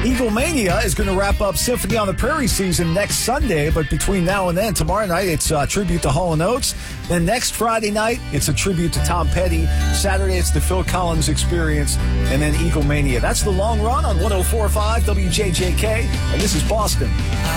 Eaglemania is going to wrap up Symphony on the Prairie season next Sunday, but between now and then, tomorrow night, it's a tribute to Hall & Oates. Then next Friday night, it's a tribute to Tom Petty. Saturday, it's the Phil Collins Experience, and then Eaglemania. That's the long run on 104.5 WJJK, and this is Boston.